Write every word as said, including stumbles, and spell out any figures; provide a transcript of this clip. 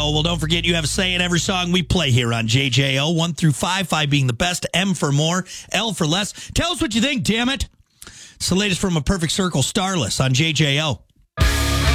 So, well, don't forget you have a say in every song we play here on J J O. One through five, five being the best, M for more, L for less. Tell us what you think, damn it. It's the latest from A Perfect Circle, Starless on J J O.